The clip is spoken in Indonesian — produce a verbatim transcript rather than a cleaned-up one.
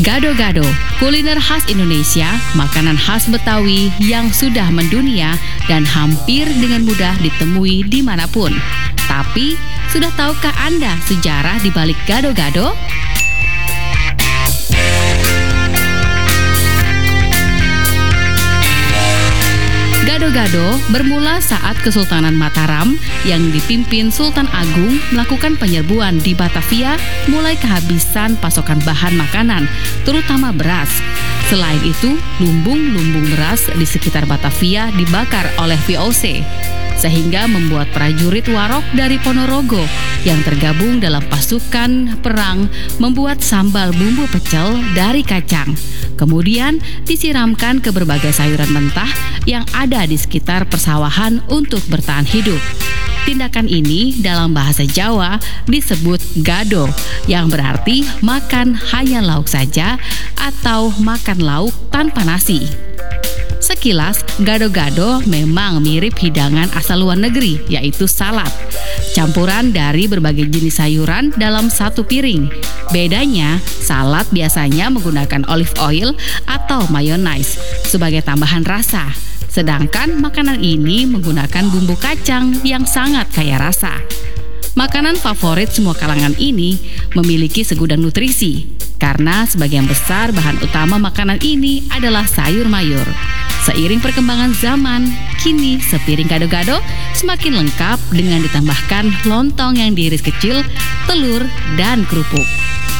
Gado-gado, kuliner khas Indonesia, makanan khas Betawi yang sudah mendunia dan hampir dengan mudah ditemui dimanapun. Tapi, sudah tahukah Anda sejarah di balik gado-gado? Gado-gado bermula saat Kesultanan Mataram yang dipimpin Sultan Agung melakukan penyerbuan di Batavia mulai kehabisan pasokan bahan makanan, terutama beras. Selain itu, lumbung-lumbung beras di sekitar Batavia dibakar oleh V O C, sehingga membuat prajurit Warok dari Ponorogo yang tergabung dalam pasukan perang membuat sambal bumbu pecel dari kacang. Kemudian disiramkan ke berbagai sayuran mentah yang ada di sekitar persawahan untuk bertahan hidup. Tindakan ini dalam bahasa Jawa disebut gado, yang berarti makan hanya lauk saja atau makan lauk tanpa nasi. Sekilas, gado-gado memang mirip hidangan asal luar negeri, yaitu salad. Campuran dari berbagai jenis sayuran dalam satu piring. Bedanya, salad biasanya menggunakan olive oil atau mayonnaise sebagai tambahan rasa. Sedangkan makanan ini menggunakan bumbu kacang yang sangat kaya rasa. Makanan favorit semua kalangan ini memiliki segudang nutrisi, karena sebagian besar bahan utama makanan ini adalah sayur mayur. Seiring perkembangan zaman, kini sepiring gado-gado semakin lengkap dengan ditambahkan lontong yang diiris kecil, telur, dan kerupuk.